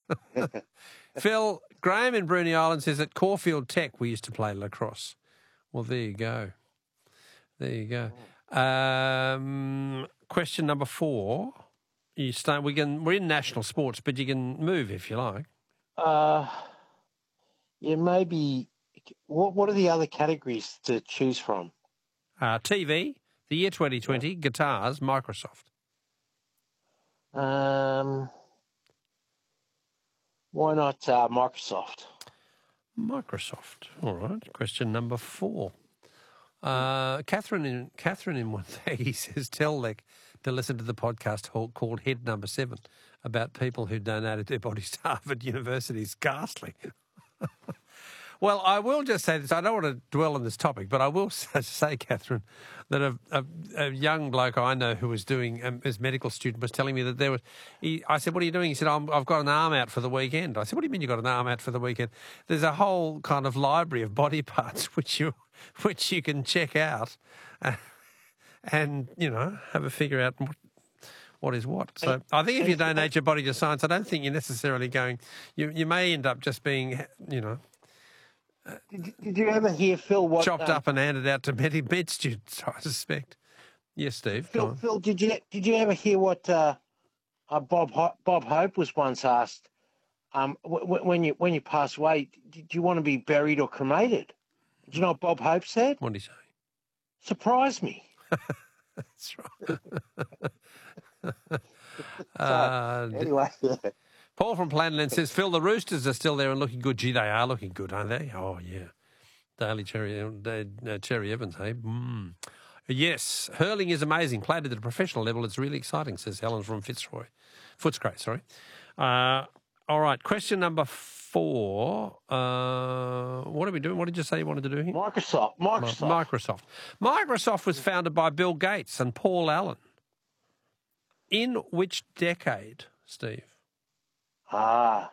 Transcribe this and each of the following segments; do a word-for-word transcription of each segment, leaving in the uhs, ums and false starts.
Phil, Graham in Bruny Island says at Caulfield Tech we used to play lacrosse. Well, there you go. There you go. Um, question number four. You start. We can. We're in national sports, but you can move if you like. Uh, yeah, maybe. What What are the other categories to choose from? Uh, T V, the year twenty twenty, guitars, Microsoft. Um, why not uh, Microsoft? Microsoft. All right. Question number four. Uh, Catherine in Catherine in Wonthaggi says, tell Lek to listen to the podcast called Head Number Seven about people who donated their bodies to Harvard University. It's ghastly. Well, I will just say this. I don't want to dwell on this topic, but I will say, Catherine, that a, a, a young bloke I know who was doing um, his medical student was telling me that there was. He, I said, "What are you doing?" He said, I'm, "I've got an arm out for the weekend." I said, "What do you mean you got an arm out for the weekend?" There's a whole kind of library of body parts which you which you can check out, uh, and you know have a figure out what, what is what. So I think if you donate your body to science, I don't think you're necessarily going. You you may end up just being, you know. Did, did you ever hear, Phil, what... Chopped um, up and handed out to med, med students, I suspect. Yes, Steve. Phil, Phil, did you did you ever hear what uh, uh, Bob Ho- Bob Hope was once asked? Um, w- w- when you when you pass away, do you want to be buried or cremated? Do you know what Bob Hope said? What did he say? Surprise me. That's right. so, uh, anyway, yeah. Paul from Planland says, Phil, the Roosters are still there and looking good. Gee, they are looking good, aren't they? Oh, yeah. Daly Cherry, uh, Cherry Evans, hey? Mm. Yes, hurling is amazing. Played at the professional level. It's really exciting, says Helen from Fitzroy. Footscray, sorry. Uh, all right, question number four. Uh, what are we doing? What did you say you wanted to do here? Microsoft. Microsoft. Microsoft. Microsoft was founded by Bill Gates and Paul Allen. In which decade, Steve? Ah,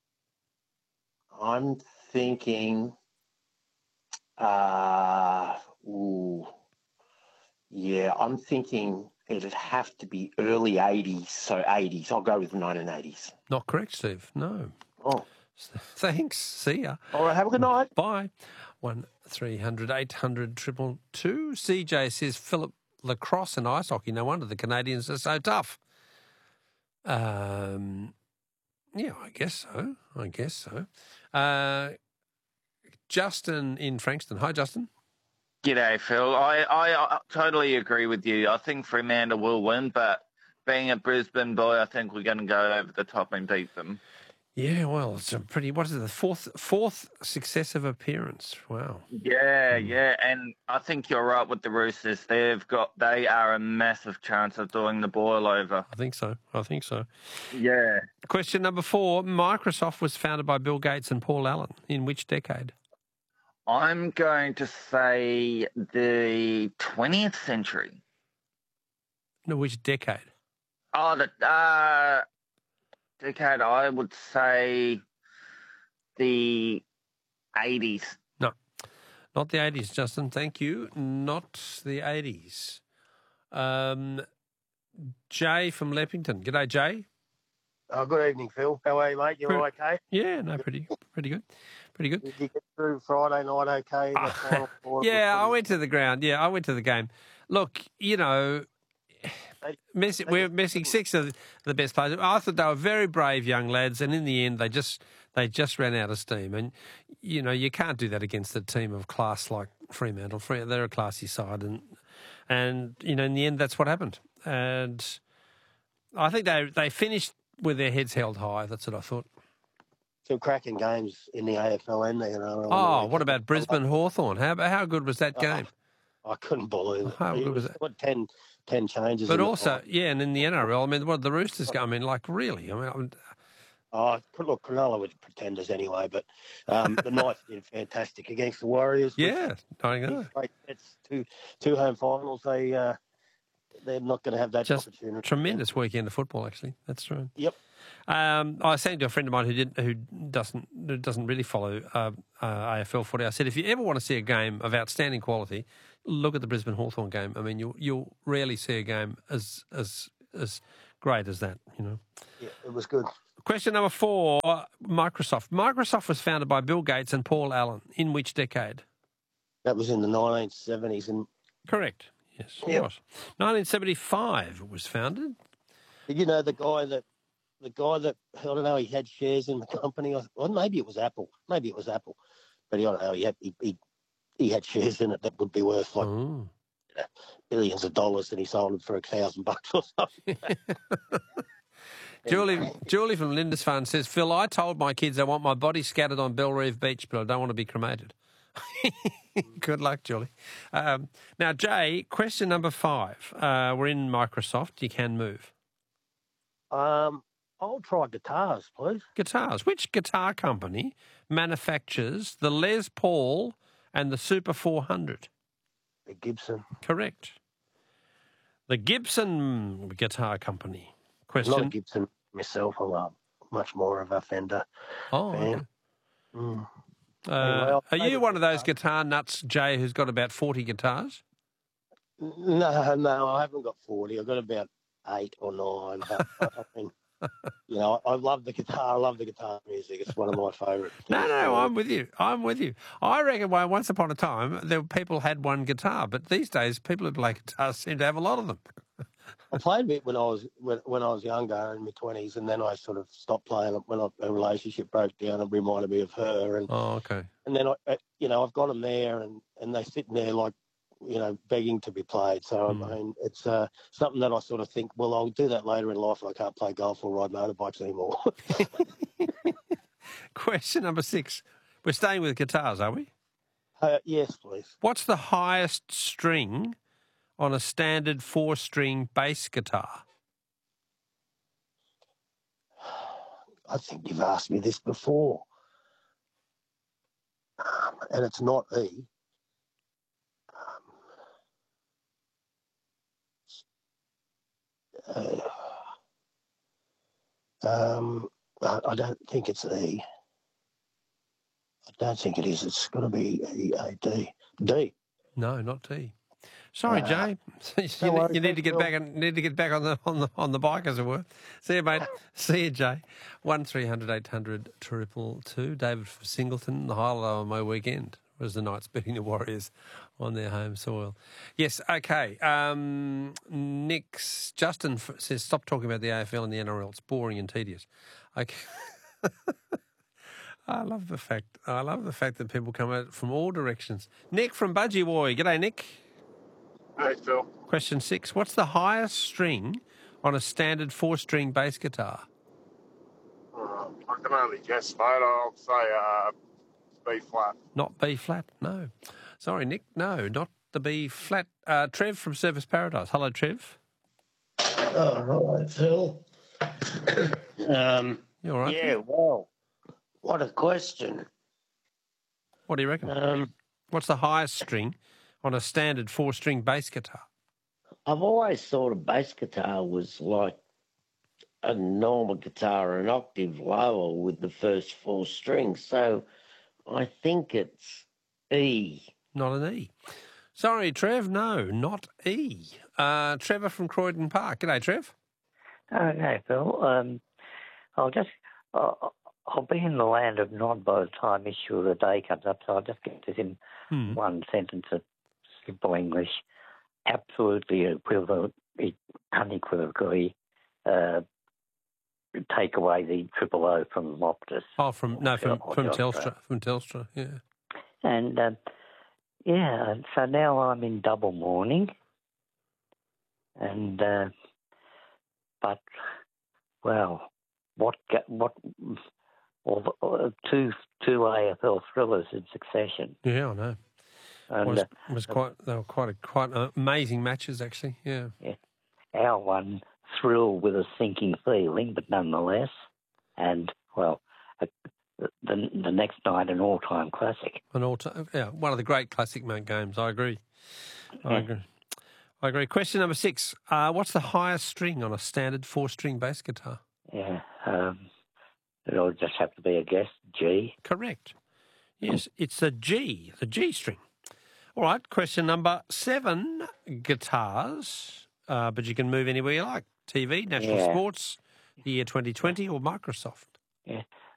I'm thinking, uh, ooh, yeah, I'm thinking it'd have to be early eighties, so eighties. I'll go with the nineteen eighties. Not correct, Steve. No. Oh. Thanks. See ya. All right, have a good night. Bye. One three hundred eight hundred triple two. C J says, Philip, lacrosse and ice hockey. No wonder the Canadians are so tough. Um... Yeah, I guess so. I guess so. Uh, Justin in Frankston. Hi, Justin. G'day, Phil. I, I, I totally agree with you. I think Fremantle will win, but being a Brisbane boy, I think we're going to go over the top and beat them. Yeah, well, it's a pretty, what is it, the fourth fourth successive appearance. Wow. Yeah, mm. yeah, and I think you're right with the Roosters. They've got, they are a massive chance of doing the boil over. I think so. I think so. Yeah. Question number four. Microsoft was founded by Bill Gates and Paul Allen. In which decade? I'm going to say the twentieth century. No, which decade? Oh, the, uh... decade, I would say the eighties. No, not the eighties, Justin. Thank you. Not the eighties. Um, Jay from Leppington. G'day, Jay. Oh, good evening, Phil. How are you, mate? You all okay? Yeah, no, pretty, pretty good, pretty good. Did you get through Friday night okay? The final four yeah, I pretty... went to the ground. Yeah, I went to the game. Look, you know, Messi, we're missing six of the best players. I thought they were very brave young lads, and in the end, they just they just ran out of steam. And you know, you can't do that against a team of class like Fremantle. They're a classy side, and and you know, in the end, that's what happened. And I think they they finished with their heads held high. That's what I thought. Some cracking games in the A F L and the N R L. Oh, what about Brisbane Hawthorn? How how good was that game? Oh, I couldn't believe it. How good was it? it? What ten, ten changes. But also, yeah, and in the N R L, I mean, what the Roosters go? I mean, like really? I mean, I'm, oh, look, Cronulla were pretenders anyway, but um, the Knights did fantastic against the Warriors. Yeah, I know. It's two two home finals. They uh, they're not going to have that Just opportunity. Tremendous weekend of football, actually. That's true. Yep. Um, I was saying to a friend of mine who did, who doesn't who doesn't really follow uh, uh, A F L footy. I said, if you ever want to see a game of outstanding quality, look at the Brisbane Hawthorn game. I mean, you'll you'll rarely see a game as as as great as that, you know. Yeah, it was good. Question number four, Microsoft. Microsoft was founded by Bill Gates and Paul Allen. In which decade? That was in the nineteen seventies. And Correct. Yes, it Yep. was. nineteen seventy-five it was founded. did you know the guy that the guy that I don't know, he had shares in the company? Well, maybe it was Apple. Maybe it was Apple, but I don't know. He had he, he, he had shares in it that would be worth like Oh. billions of dollars, and he sold it for a thousand bucks or something. Julie, Julie from Lindisfarne says, Phil, I told my kids I want my body scattered on Bellerive Beach, but I don't want to be cremated. Good luck, Julie. Um, now, Jay, question number five. Uh, we're in Microsoft. You can move. Um, I'll try guitars, please. Guitars. Which guitar company manufactures the Les Paul and the Super four hundred? The Gibson. Correct. The Gibson Guitar Company. Not a Question. Gibson myself. I'm a, much more of a Fender Oh, fan. okay. Mm. Uh, Well, are you favourite one of those guitar? guitar nuts, Jay, who's got about forty guitars? No, no, I haven't got forty. I've got about eight or nine. But I, I mean, you know, I love the guitar. I love the guitar music. It's one of my favourite. No, things. no, I'm with you. I'm with you. I reckon well, once upon a time, there were people had one guitar, but these days, people who play guitars seem to have a lot of them. I played a bit when I was when, when I was younger, in my twenties, and then I sort of stopped playing it when I, a relationship broke down and reminded me of her. And Oh, okay. and then I, I- you know, I've got them there, and, and they're sitting there like, you know, begging to be played. So Hmm. I mean, it's uh, something that I sort of think, well, I'll do that later in life. If I can't play golf or ride motorbikes anymore. Question number six. We're staying with guitars, are we? uh, yes, please. What's the highest string on a standard four-string bass guitar? I think you've asked me this before, um, and it's not E. Um, uh, um, I, I don't think it's E. I don't think it is. It's got to be E A D. D. No, not T. Sorry, Uh, Jay. you, no need- worries, you need to thanks, get Phil. back on. Need to get back on the on the on the bike, as it were. See you, mate. See you, Jay. One three hundred eight hundred triple two. David from Singleton. The highlight of my weekend was the Knights beating the Warriors on their home soil. Yes. Okay. Um, Nick's Justin f- says stop talking about the A F L and the N R L. It's boring and tedious. Okay. I love the fact. I love the fact that people come out from all directions. Nick from Budgie Boy. G'day, Nick. Hey, Phil. Question six. What's the highest string on a standard four-string bass guitar? Uh, I can only guess, mate. I'll say uh, B flat. Not B flat. No. Sorry, Nick. No, not the B flat. Uh, Trev from Surface Paradise. Hello, Trev. Oh, right, Phil. um, You all right? yeah, well, what a question. What do you reckon? Um, What's the highest string on a standard four-string bass guitar? I've always thought a bass guitar was like a normal guitar, an octave lower with the first four strings. So I think it's E. Not an E. Sorry, Trev. No, not E. Uh, Trevor from Croydon Park. G'day, Trev. Okay, Phil. Um, I'll just, uh, I'll be in the land of Nod by the time issue of the day comes up, so I'll just get this in Hmm. one sentence of simple English. Absolutely equivalently, unequivocally, uh, take away the triple O from Optus. Oh, from no, from Or from Telstra. Telstra. From Telstra. Yeah. And, um, yeah, so now I'm in double mourning. And, uh, but, well, what, ga- what, all the, uh, two, two A F L thrillers in succession. Yeah, I know. And was, uh, was quite they were quite a, quite amazing matches actually. Yeah. our one thrilled with a sinking feeling, but nonetheless. And, well, uh, the, the next night, an all-time classic. An all yeah, one of the great classic mate games. I agree. I Yeah. agree. I agree. Question number six. Uh, what's the highest string on a standard four-string bass guitar? Yeah, um, it'll just have to be a guess, G. Correct. Yes, it's the G, the G string. All right. Question number seven. Guitars, uh, but you can move anywhere you like. T V, National Yeah. Sports, the year twenty twenty, or Microsoft? Yeah.